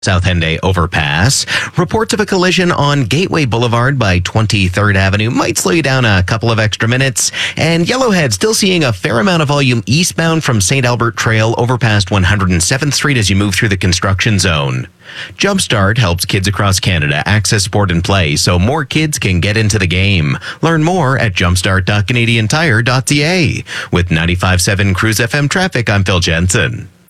South Henday overpass. Reports of a collision on Gateway Boulevard by 23rd Avenue might slow you down a couple of extra minutes. And Yellowhead still seeing a fair amount of volume eastbound from St. Albert Trail over past 107th Street as you move through the construction zone. Jumpstart helps kids across Canada access sport and play so more kids can get into the game. Learn more at jumpstart.canadiantire.ca. With 95.7 Cruise FM traffic, I'm Phil Jensen.